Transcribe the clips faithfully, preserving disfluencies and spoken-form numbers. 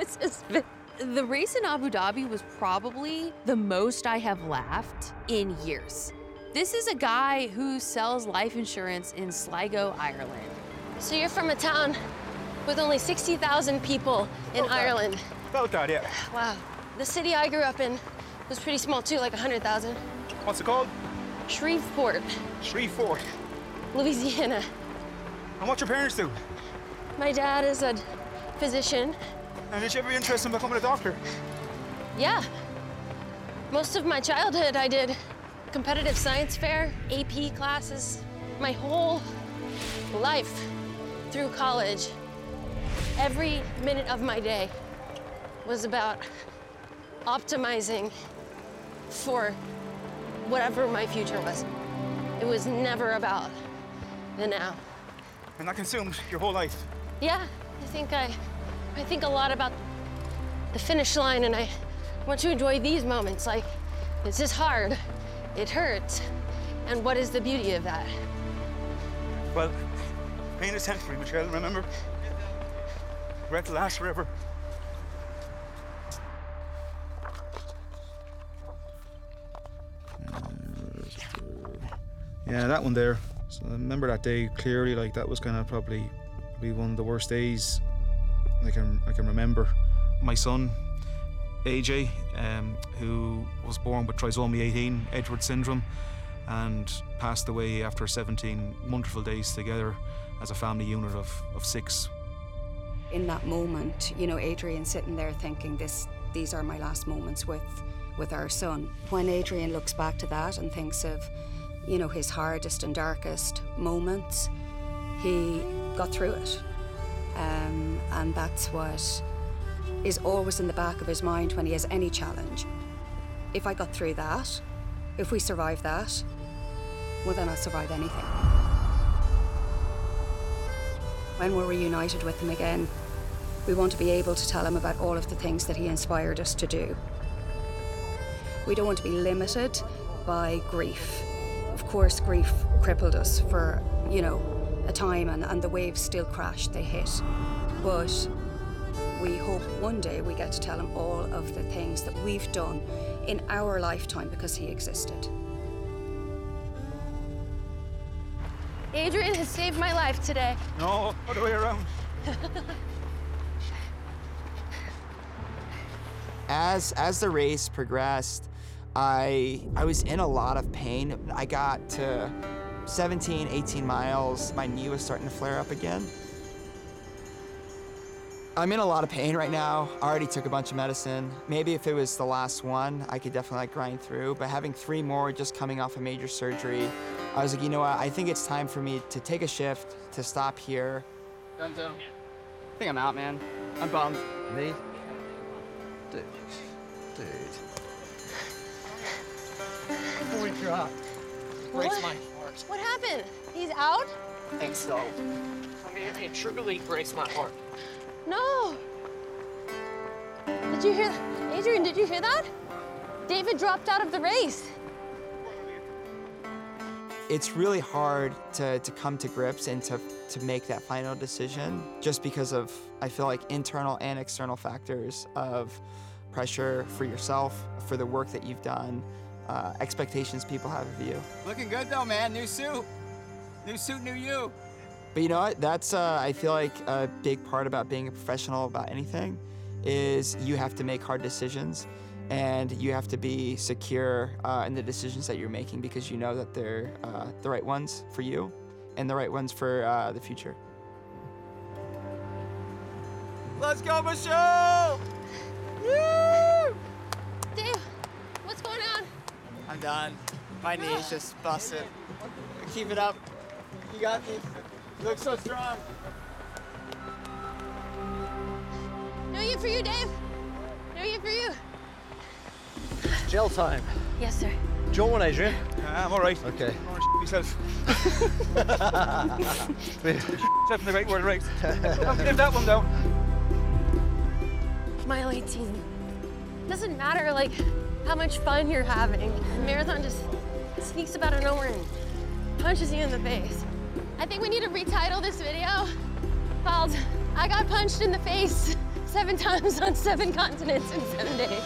This has been... The race in Abu Dhabi was probably the most I have laughed in years. This is a guy who sells life insurance in Sligo, Ireland. So you're from a town with only sixty thousand people in About Ireland. That. About that, yeah. Wow. The city I grew up in was pretty small too, like one hundred thousand. What's it called? Shreveport, Shreveport. Louisiana. And what your parents do? My dad is a physician. And did you ever be interested in becoming a doctor? Yeah. Most of my childhood I did competitive science fair, A P classes. My whole life through college, every minute of my day was about optimizing for whatever my future was. It was never about the now. And that consumed your whole life? Yeah, I think I, I think a lot about the finish line, and I want to enjoy these moments. Like, this is hard, it hurts, and what is the beauty of that? Well, pain is temporary, Michelle, remember? Regret lasts forever. Yeah, that one there. So I remember that day clearly. Like, that was kind of probably, probably one of the worst days I can I can remember. My son, A J, um, who was born with trisomy eighteen, Edwards syndrome, and passed away after seventeen wonderful days together as a family unit of, of six. In that moment, you know, Adrian sitting there thinking, this, these are my last moments with, with our son. When Adrian looks back to that and thinks of, you know, his hardest and darkest moments, he got through it. Um, and that's what is always in the back of his mind when he has any challenge. If I got through that, if we survive that, well, then I'll survive anything. When we're reunited with him again, we want to be able to tell him about all of the things that he inspired us to do. We don't want to be limited by grief. Of course, grief crippled us for, you know, a time, and, and the waves still crashed, they hit. But we hope one day we get to tell him all of the things that we've done in our lifetime because he existed. Adrian has saved my life today. No, other way around. As, as the race progressed, I, I was in a lot of pain. I got to seventeen, eighteen miles. My knee was starting to flare up again. I'm in a lot of pain right now. I already took a bunch of medicine. Maybe if it was the last one, I could definitely like grind through, but having three more just coming off a major surgery, I was like, you know what, I think it's time for me to take a shift, to stop here. Done, done. I think I'm out, man. I'm bummed. Me? Dude. Dude. Holy crap. Breaks What? my heart. What happened? He's out? I think so. I mean, it truly breaks my heart. No. Did you hear that? Adrian, did you hear that? David dropped out of the race. It's really hard to, to come to grips and to, to make that final decision just because of, I feel like, internal and external factors of pressure for yourself, for the work that you've done, uh, expectations people have of you. Looking good though, man. New suit. New suit, new you. But you know what? That's, uh, I feel like, a big part about being a professional about anything is you have to make hard decisions and you have to be secure uh, in the decisions that you're making because you know that they're uh, the right ones for you and the right ones for uh, the future. Let's go, Michelle! Woo! Dave, what's going on? I'm done. My knee's just busted. Keep it up. You got me. You look so strong. No you for you, Dave. No you for you. Gel time. Yes, sir. Joe and Adrian. I'm all right. Okay. Don't yourself. Yourself in the right word, right? Live that one down. Mile eighteen. Doesn't matter, like, how much fun you're having. The marathon just sneaks up out of nowhere and punches you in the face. I think we need to retitle this video called I Got Punched in the Face seven times on seven continents in seven days.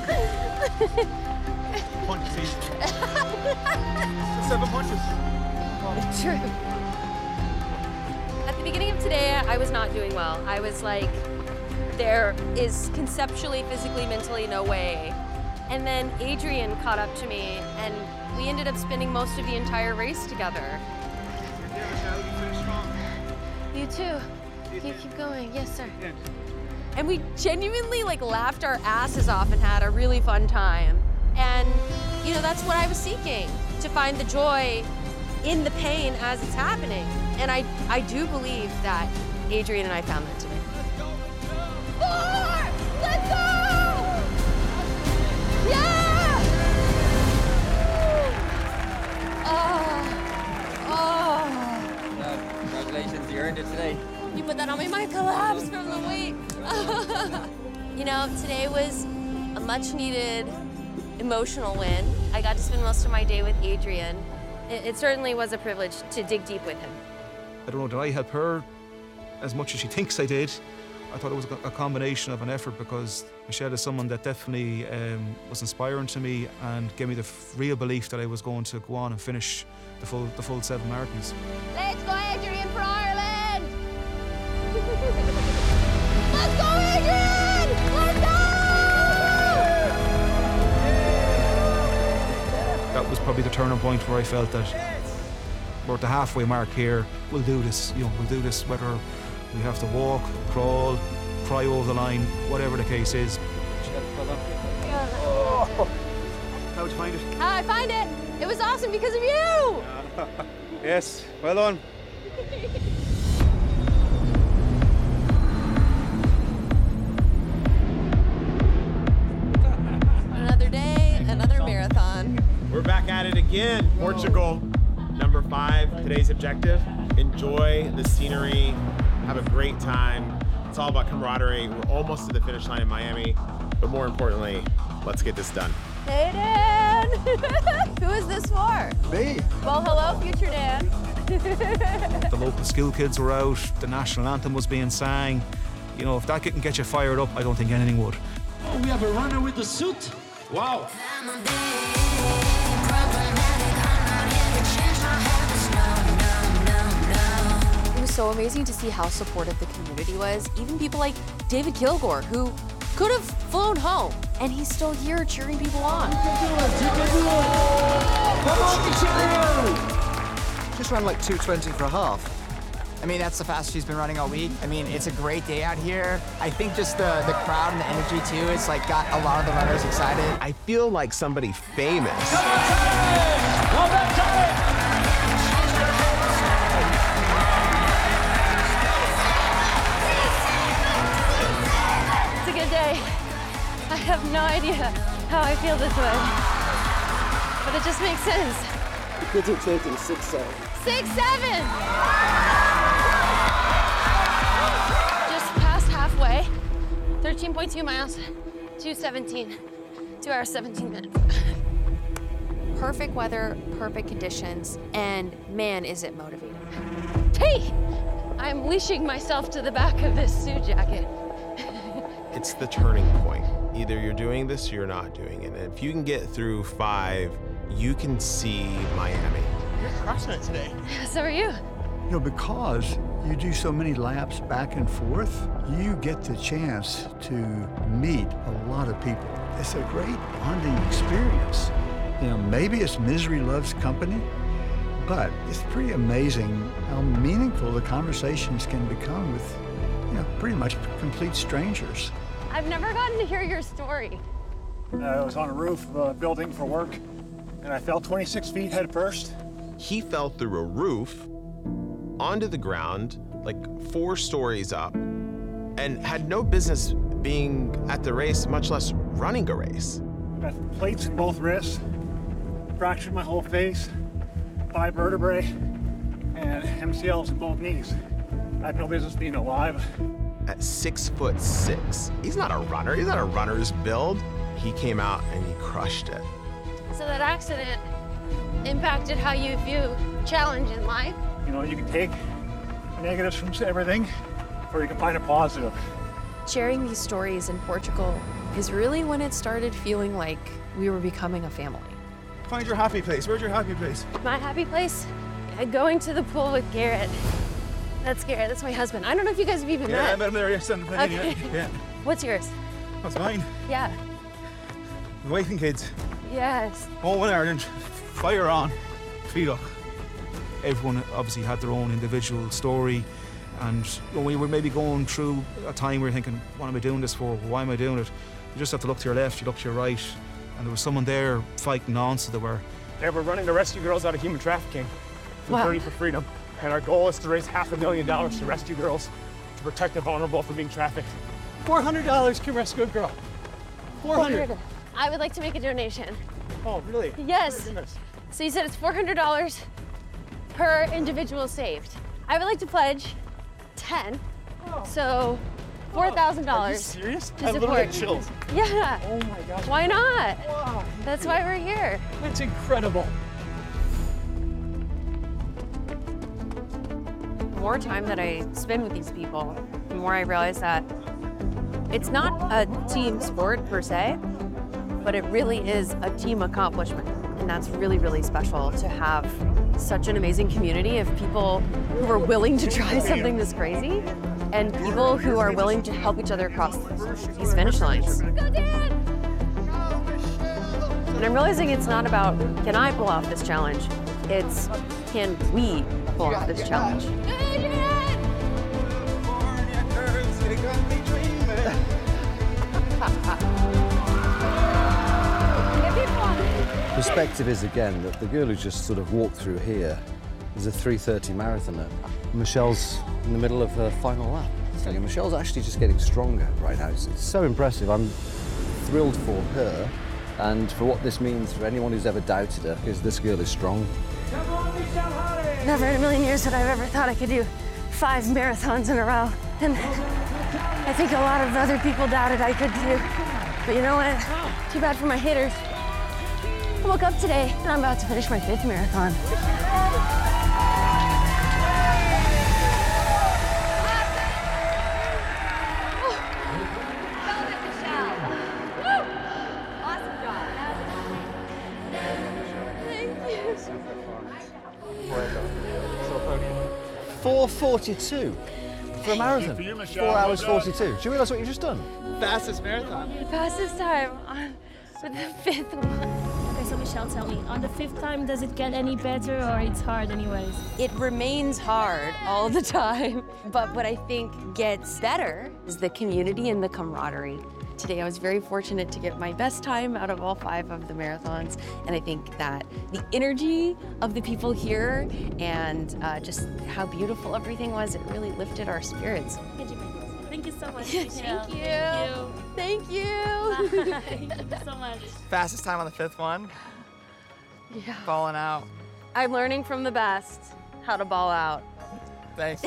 Punches easy. Seven punches. True. At the beginning of today, I was not doing well. I was like, there is conceptually, physically, mentally no way. And then Adrian caught up to me, and we ended up spending most of the entire race together. You too. You keep going. Yes, sir. And we genuinely like laughed our asses off and had a really fun time. And you know, that's what I was seeking, to find the joy in the pain as it's happening. And I, I do believe that Adrian and I found that today. Four! Let's go! Yeah! Oh, oh. Congratulations, you earned it today. You put that on me, my collapse from the weight. You know, today was a much needed emotional win. I got to spend most of my day with Adrian. It, it certainly was a privilege to dig deep with him. I don't know, did I help her as much as she thinks I did? I thought it was a combination of an effort, because Michelle is someone that definitely um, was inspiring to me and gave me the f- real belief that I was going to go on and finish the full, the full seven marathons. Let's go, Adrian, for Ireland! Let's go, Adrian! Let's go! That was probably the turning point where I felt that we're at the halfway mark here. We'll do this, you know, we'll do this whether we have to walk, crawl, cry over the line, whatever the case is. Oh. How'd you find it? How'd I find it? It was awesome because of you! Yes, well done. Another day, another marathon. We're back at it again. Portugal, number five. Today's objective, enjoy the scenery, have a great time. It's all about camaraderie. We're almost to the finish line in Miami, but more importantly, let's get this done. Hey, Dan! Who is this for? Me? Well, hello, future Dan. The local school kids were out, the national anthem was being sang. You know, if that can get you fired up, I don't think anything would. Oh, we have a runner with the suit. Wow. It was so amazing to see how supportive the community was. Even people like David Kilgore, who could have flown home, and he's still here cheering people on. Just ran like two twenty for a half. I mean, that's the fastest she's been running all week. I mean, it's a great day out here. I think just the, the crowd and the energy too, it's like got a lot of the runners excited. I feel like somebody famous. It's a good day. I have no idea how I feel this way, but it just makes sense. The kids are taking six seven. Six, seven! Just past halfway. thirteen point two miles, two seventeen. Two hours, seventeen minutes. Perfect weather, perfect conditions, and man, is it motivating. Hey! I'm leashing myself to the back of this suit jacket. It's the turning point. Either you're doing this or you're not doing it. And if you can get through five, you can see Miami. You're crushing it today. So are you. You know, because you do so many laps back and forth, you get the chance to meet a lot of people. It's a great bonding experience. You know, maybe it's misery loves company, but it's pretty amazing how meaningful the conversations can become with, you know, pretty much complete strangers. I've never gotten to hear your story. Uh, I was on a roof of a building for work, and I fell twenty-six feet head first. He fell through a roof onto the ground, like four stories up, and had no business being at the race, much less running a race. Got plates in both wrists, fractured my whole face, five vertebrae, and M C Ls in both knees. I have no business being alive. At six foot six, he's not a runner, he's not a runner's build. He came out and he crushed it. So that accident impacted how you view challenge in life? You know, you can take negatives from everything, or you can find a positive. Sharing these stories in Portugal is really when it started feeling like we were becoming a family. Find your happy place. Where's your happy place? My happy place? Uh, Going to the pool with Garrett. That's Garrett, that's my husband. I don't know if you guys have even Yeah, I met. met him there yesterday. Okay. Yeah. What's yours? That's mine. Yeah. The waiting kids. Yes. Home in Ireland. Fire on. Feet up. Everyone obviously had their own individual story. And when we were maybe going through a time where you're thinking, what am I doing this for? Why am I doing it? You just have to look to your left, you look to your right. And there was someone there fighting on, so they were. They were running to rescue girls out of human trafficking from Wow. thirty for Freedom. And our goal is to raise half a million dollars to rescue girls, to protect the vulnerable from being trafficked. four hundred dollars can rescue a girl. four hundred. I would like to make a donation. Oh, really? Yes. Oh, goodness. So you said it's four hundred dollars per individual saved. I would like to pledge ten. So four thousand dollars. Are you serious? To I literally had support. chills. Yeah. Oh my gosh. Why not? Wow. That's why we're here. It's incredible. The more time that I spend with these people, the more I realize that it's not a team sport per se, but it really is a team accomplishment. And that's really, really special to have such an amazing community of people who are willing to try something this crazy and people who are willing to help each other across these finish lines. And I'm realizing it's not about, can I pull off this challenge? It's, can we pull off this challenge? Perspective is, again, that the girl who just sort of walked through here is a three thirty marathoner. Michelle's in the middle of her final lap. So Michelle's actually just getting stronger right now. It's, it's so impressive. I'm thrilled for her and for what this means for anyone who's ever doubted her, because this girl is strong. Never in a million years would I have ever thought I could do five marathons in a row. And I think a lot of other people doubted I could too. But you know what? Too bad for my haters. I woke up today and I'm about to finish my fifth marathon. four forty-two for a marathon. For you, Michelle. Four hours Well done. forty-two. Do you realise what you've just done? Fastest marathon. Fastest time on with the fifth one. Okay, so Michelle, tell me, on the fifth time, does it get any better or it's hard anyways? It remains hard all the time, but what I think gets better is the community and the camaraderie. Today I was very fortunate to get my best time out of all five of the marathons, and I think that the energy of the people here and uh, just how beautiful everything was, it really lifted our spirits. Thank you so much. Thank Michelle. you. Thank you. Bye. Thank you so much. Fastest time on the fifth one. Yeah. Balling out. I'm learning from the best how to ball out. Thanks.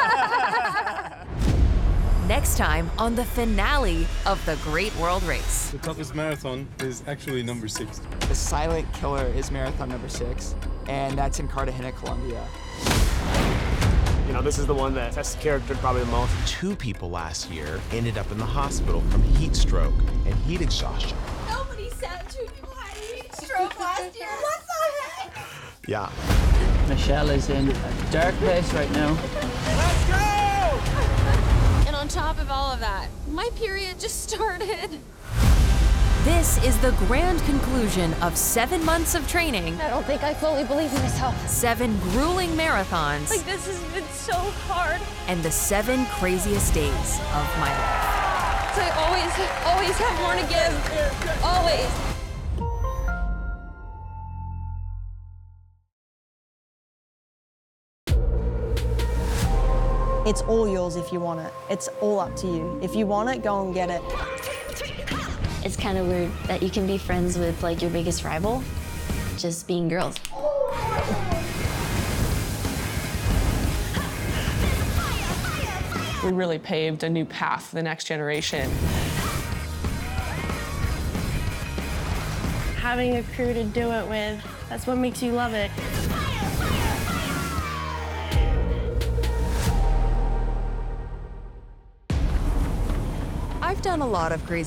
Next time on the finale of the Great World Race. The toughest marathon is actually number six. The silent killer is marathon number six, and that's in Cartagena, Colombia. You know, this is the one that tests character probably the most. Two people last year ended up in the hospital from heat stroke and heat exhaustion. Nobody said two people had heat stroke last year. What the heck? Yeah. Michelle is in a dark place right now. Let's go! And on top of all of that, my period just started. This is the grand conclusion of seven months of training. I don't think I fully believe in myself. Seven grueling marathons. Like, this has been so hard. And the seven craziest days of my life. So I always, always have more to give. Always. It's all yours if you want it. It's all up to you. If you want it, go and get it. It's kind of weird that you can be friends with like your biggest rival, just being girls. We really paved a new path for the next generation. Having a crew to do it with, that's what makes you love it. done a lot of crazy